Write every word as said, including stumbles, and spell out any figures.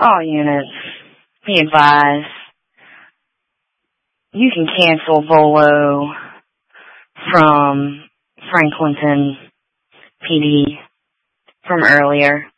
All units, be advised, you can cancel Volo from Franklinton P D from earlier.